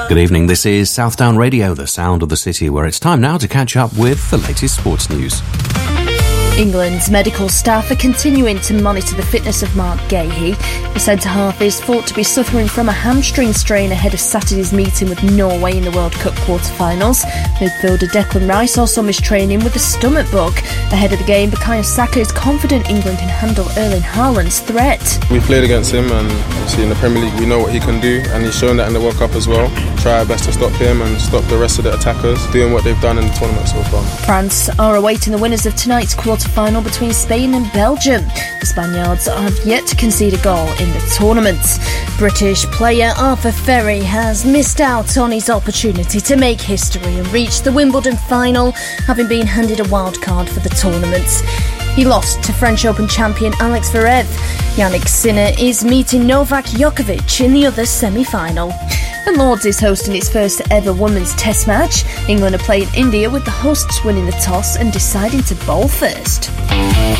Good evening, this is Southdown Radio, the sound of the city, where it's time now to catch up with the latest sports news. England's medical staff are continuing to monitor the fitness of Mark Gahey. The centre-half is thought to be suffering from a hamstring strain ahead of Saturday's meeting with Norway in the World Cup quarter-finals. Midfielder Declan Rice also missed training with a stomach bug. Ahead of the game, Bukayo Saka is confident England can handle Erling Haaland's threat. We played against him, and obviously in the Premier League we know what he can do, and he's shown that in the World Cup as well. Try our best to stop him and stop the rest of the attackers doing what they've done in the tournament so far. France are awaiting the winners of tonight's quarter-final between Spain and Belgium. The Spaniards have yet to concede a goal in the tournament. British player Arthur Ferry has missed out on his opportunity to make history and reach the Wimbledon final, having been handed a wild card for the tournament. He lost to French Open champion Alex Zverev. Yannick Sinner is meeting Novak Djokovic in the other semi-final. And Lords is hosting its first ever women's test match. England are playing India, with the hosts winning the toss and deciding to bowl first.